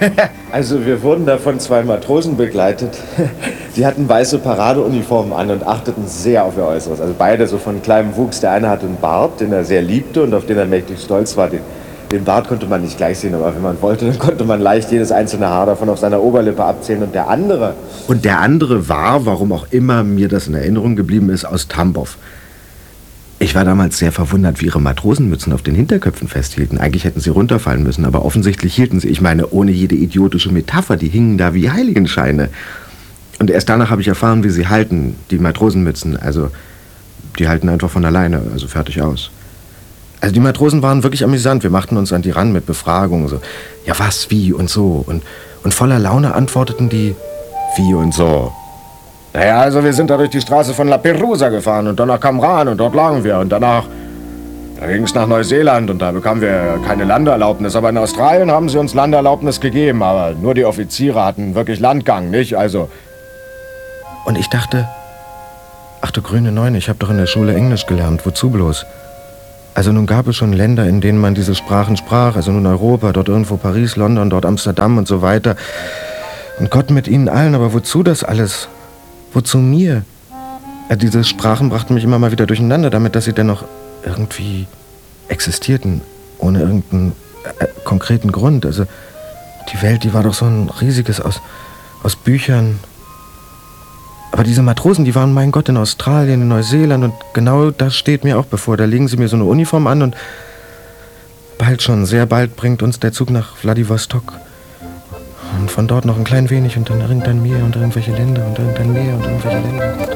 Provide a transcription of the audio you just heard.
Also wir wurden da von 2 Matrosen begleitet. Die hatten weiße Paradeuniformen an und achteten sehr auf ihr Äußeres. Also beide so von kleinem Wuchs. Der eine hatte einen Bart, den er sehr liebte und auf den er mächtig stolz war. Den Bart konnte man nicht gleich sehen, aber wenn man wollte, dann konnte man leicht jedes einzelne Haar davon auf seiner Oberlippe abzählen. Und der andere war, warum auch immer mir das in Erinnerung geblieben ist, aus Tambov. Ich war damals sehr verwundert, wie ihre Matrosenmützen auf den Hinterköpfen festhielten. Eigentlich hätten sie runterfallen müssen, aber offensichtlich hielten sie. Ich meine, ohne jede idiotische Metapher, die hingen da wie Heiligenscheine. Und erst danach habe ich erfahren, wie sie halten, die Matrosenmützen. Also, die halten einfach von alleine, also fertig aus. Also die Matrosen waren wirklich amüsant. Wir machten uns an die ran mit Befragungen. So, ja was, wie und so. Und voller Laune antworteten die, wie und so. Naja, also wir sind da durch die Straße von La Perouse gefahren und dann nach Kamran und dort lagen wir. Und da ging es nach Neuseeland und da bekamen wir keine Landeerlaubnis. Aber in Australien haben sie uns Landeerlaubnis gegeben. Aber nur die Offiziere hatten wirklich Landgang, nicht? Also. Und ich dachte, ach du grüne Neune, ich habe doch in der Schule Englisch gelernt. Wozu bloß? Also nun gab es schon Länder, in denen man diese Sprachen sprach. Also nun Europa, dort irgendwo Paris, London, dort Amsterdam und so weiter. Und Gott mit ihnen allen, aber wozu das alles? Wozu mir? Diese Sprachen brachten mich immer mal wieder durcheinander, damit, dass sie dennoch irgendwie existierten, ohne irgendeinen konkreten Grund. Also die Welt, die war doch so ein riesiges aus Büchern. Aber diese Matrosen, die waren, mein Gott, in Australien, in Neuseeland und genau das steht mir auch bevor. Da legen sie mir so eine Uniform an und bald schon, sehr bald bringt uns der Zug nach Vladivostok. Und von dort noch ein klein wenig und dann irgendein Meer und irgendwelche Länder und irgendein Meer und irgendwelche Länder.